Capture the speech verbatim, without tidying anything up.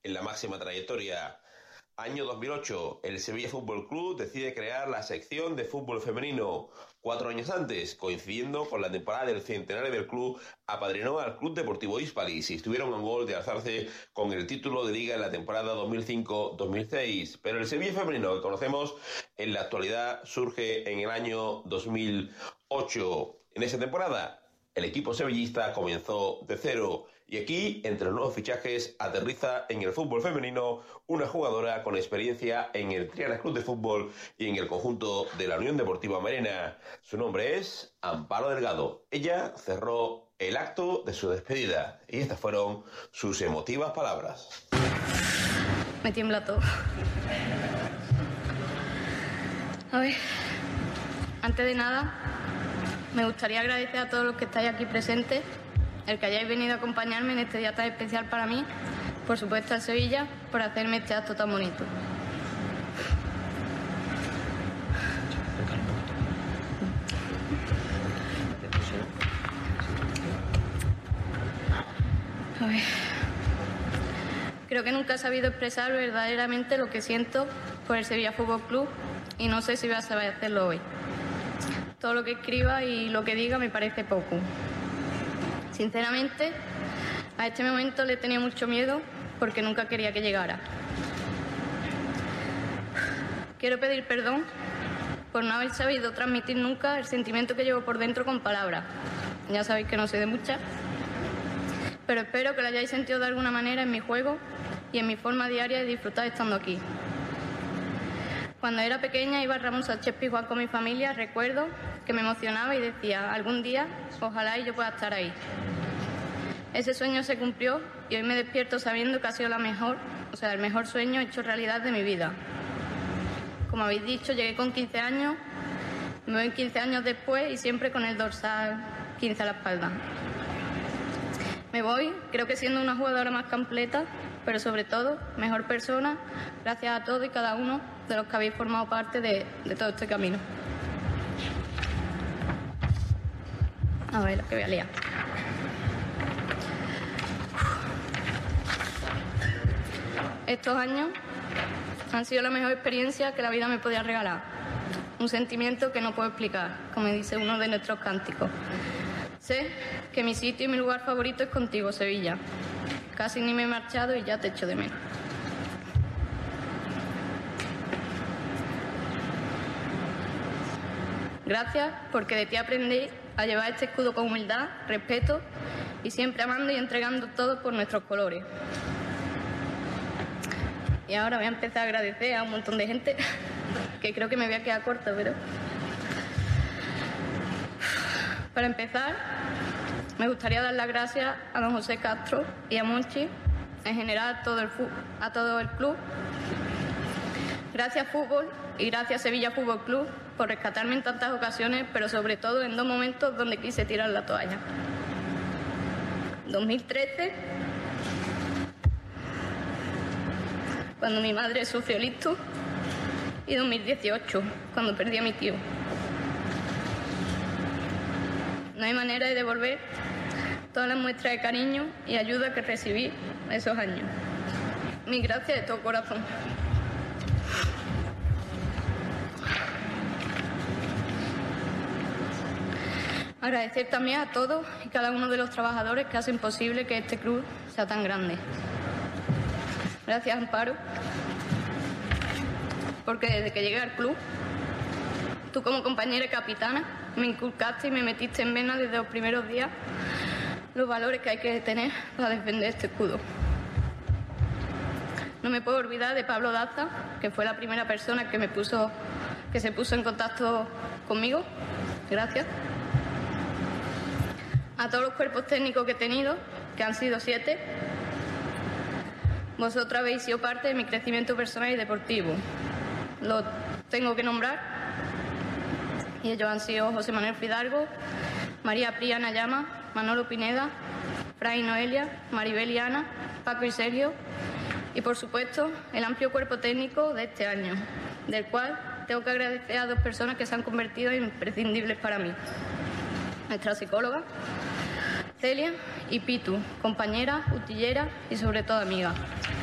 en la máxima trayectoria. Año dos mil ocho, el Sevilla Fútbol Club decide crear la sección de fútbol femenino. Cuatro años antes, coincidiendo con la temporada del centenario del club, apadrinó al Club Deportivo Hispalis y estuvieron a un gol de alzarse con el título de liga en la temporada dos mil cinco dos mil seis. Pero el Sevilla femenino que conocemos en la actualidad surge en el año dos mil ocho. En esa temporada, el equipo sevillista comenzó de cero y aquí, entre los nuevos fichajes, aterriza en el fútbol femenino una jugadora con experiencia en el Triana Club de Fútbol y en el conjunto de la Unión Deportiva Marina. Su nombre es Amparo Delgado. Ella cerró el acto de su despedida y estas fueron sus emotivas palabras. Me tiembla todo. A ver, antes de nada, me gustaría agradecer a todos los que estáis aquí presentes, el que hayáis venido a acompañarme en este día tan especial para mí, por supuesto al Sevilla, por hacerme este acto tan bonito. A ver. Creo que nunca he sabido expresar verdaderamente lo que siento por el Sevilla Fútbol Club y no sé si voy a saber hacerlo hoy. Todo lo que escriba y lo que diga me parece poco. Sinceramente, a este momento le tenía mucho miedo porque nunca quería que llegara. Quiero pedir perdón por no haber sabido transmitir nunca el sentimiento que llevo por dentro con palabras. Ya sabéis que no sé de muchas, pero espero que lo hayáis sentido de alguna manera en mi juego y en mi forma diaria de disfrutar estando aquí. Cuando era pequeña iba a Ramón Sánchez Pizjuán con mi familia, recuerdo que me emocionaba y decía, algún día, ojalá y yo pueda estar ahí. Ese sueño se cumplió y hoy me despierto sabiendo que ha sido la mejor, o sea, el mejor sueño hecho realidad de mi vida. Como habéis dicho, llegué con quince años, me voy quince años después y siempre con el dorsal quince a la espalda. Me voy, creo que siendo una jugadora más completa, pero sobre todo, mejor persona, gracias a todos y cada uno de los que habéis formado parte de, de todo este camino. A ver, lo que voy a liar. Estos años han sido la mejor experiencia que la vida me podía regalar. Un sentimiento que no puedo explicar, como dice uno de nuestros cánticos. Sé que mi sitio y mi lugar favorito es contigo, Sevilla. Casi ni me he marchado y ya te echo de menos. Gracias porque de ti aprendí a llevar este escudo con humildad, respeto y siempre amando y entregando todo por nuestros colores. Y ahora voy a empezar a agradecer a un montón de gente que creo que me voy a quedar corta, pero... Para empezar, me gustaría dar las gracias a don José Castro y a Monchi, en general a todo el, a todo el club. Gracias fútbol y gracias Sevilla Fútbol Club por rescatarme en tantas ocasiones, pero sobre todo en dos momentos donde quise tirar la toalla. dos mil trece, cuando mi madre sufrió el ictus, y dos mil dieciocho, cuando perdí a mi tío. No hay manera de devolver todas las muestras de cariño y ayuda que recibí esos años. Mil gracias de todo corazón. Agradecer también a todos y cada uno de los trabajadores que hacen posible que este club sea tan grande. Gracias, Amparo, porque desde que llegué al club, tú como compañera y capitana me inculcaste y me metiste en vena desde los primeros días los valores que hay que tener para defender este escudo. No me puedo olvidar de Pablo Daza, que fue la primera persona que me puso, que se puso en contacto conmigo. Gracias. A todos los cuerpos técnicos que he tenido, que han sido siete. Vosotros habéis sido parte de mi crecimiento personal y deportivo. Lo tengo que nombrar. Y ellos han sido José Manuel Fidalgo, María Priana Llama, Manolo Pineda, Fray Noelia, Maribel y Ana, Paco y Sergio, y por supuesto el amplio cuerpo técnico de este año, del cual tengo que agradecer a dos personas que se han convertido en imprescindibles para mí. Nuestra psicóloga, Celia, y Pitu, compañera, utillera y sobre todo amiga.